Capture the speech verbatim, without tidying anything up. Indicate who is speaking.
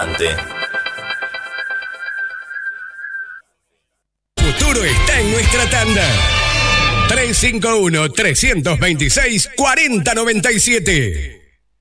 Speaker 1: importante.
Speaker 2: El futuro está en nuestra tanda. tres cinco uno, tres dos seis, cuatro cero nueve siete.